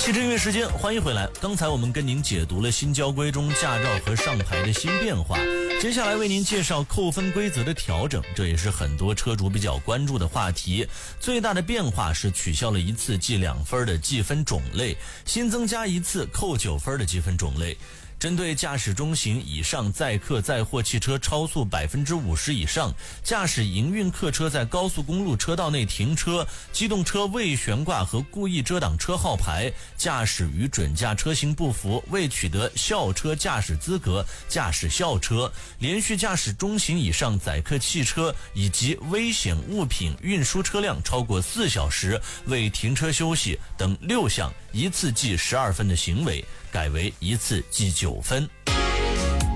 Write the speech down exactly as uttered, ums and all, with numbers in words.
汽车音乐时间，欢迎回来。刚才我们跟您解读了新交规中驾照和上牌的新变化，接下来为您介绍扣分规则的调整，这也是很多车主比较关注的话题。最大的变化是取消了一次记两分的计分种类，新增加一次扣九分的计分种类。针对驾驶中型以上载客载货汽车超速百分之五十以上，驾驶营运客车在高速公路车道内停车，机动车未悬挂和故意遮挡车号牌，驾驶与准驾车型不符，未取得校车驾驶资格，驾驶校车，连续驾驶中型以上载客汽车以及危险物品运输车辆超过四小时未停车休息等六项一次记十二分的行为，改为一次记九分。